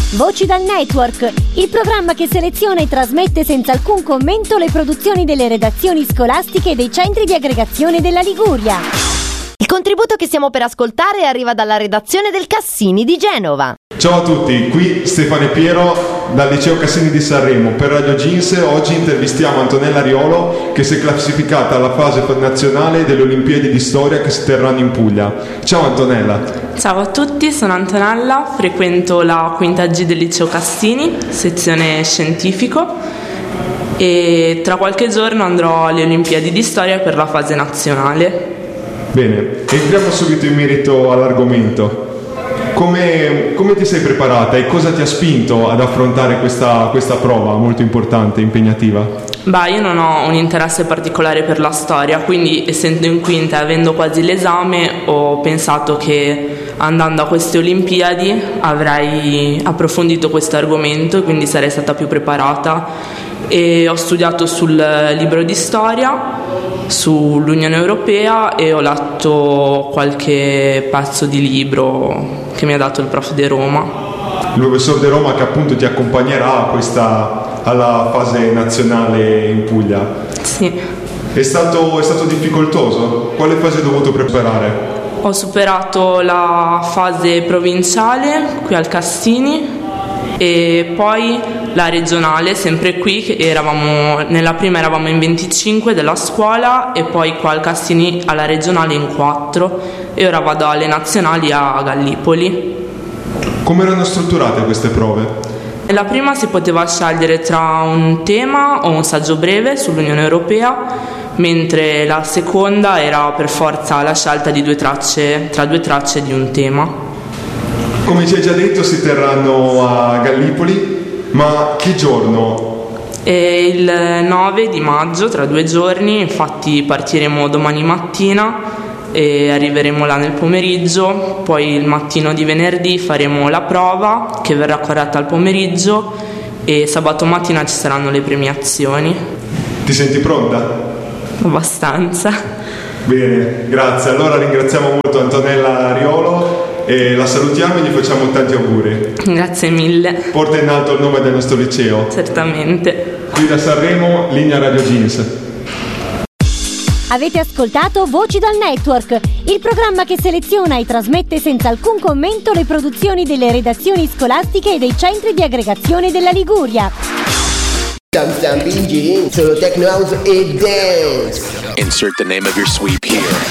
Voci dal Network, il programma che seleziona e trasmette senza alcun commento le produzioni delle redazioni scolastiche e dei centri di aggregazione della Liguria. Il contributo che stiamo per ascoltare arriva dalla redazione del Cassini di Genova. Ciao a tutti, qui Stefano e Piero dal liceo Cassini di Sanremo. Per Radio Jeans oggi intervistiamo Antonella Riolo, che si è classificata alla fase nazionale delle Olimpiadi di Storia che si terranno in Puglia. Ciao Antonella. Ciao a tutti, sono Antonella, frequento la quinta G del liceo Cassini, sezione scientifico, e tra qualche giorno andrò alle Olimpiadi di Storia per la fase nazionale. Bene, entriamo subito in merito all'argomento. Come ti sei preparata e cosa ti ha spinto ad affrontare questa prova molto importante e impegnativa? Io non ho un interesse particolare per la storia, quindi essendo in quinta e avendo quasi l'esame ho pensato che andando a queste Olimpiadi avrei approfondito questo argomento e quindi sarei stata più preparata, e ho studiato sul libro di storia, sull'Unione Europea, e ho letto qualche pezzo di libro che mi ha dato il prof De Roma. Il professor De Roma, che appunto ti accompagnerà alla fase nazionale in Puglia. Sì. È stato difficoltoso? Quale fase hai dovuto preparare? Ho superato la fase provinciale qui al Cassini e poi la regionale, sempre qui, che nella prima eravamo in 25 della scuola e poi qua al Cassini alla regionale in 4, e ora vado alle nazionali a Gallipoli. Come erano strutturate queste prove? La prima si poteva scegliere tra un tema o un saggio breve sull'Unione Europea, mentre la seconda era per forza la scelta di tra due tracce di un tema. Come ci hai già detto, si terranno a Gallipoli, ma che giorno? Il 9 di maggio, tra 2 giorni, infatti partiremo domani mattina e arriveremo là nel pomeriggio, poi il mattino di venerdì faremo la prova che verrà corretta al pomeriggio e sabato mattina ci saranno le premiazioni. Ti senti pronta? Abbastanza. Bene, grazie. Allora ringraziamo molto Antonella Riolo e la salutiamo e gli facciamo tanti auguri. Grazie mille. Porta in alto il nome del nostro liceo. Certamente. Qui da Sanremo, linea Radio Jeans. Avete ascoltato Voci dal Network, il programma che seleziona e trasmette senza alcun commento le produzioni delle redazioni scolastiche e dei centri di aggregazione della Liguria. Solo techno house e dance. Insert the name of your sweep here.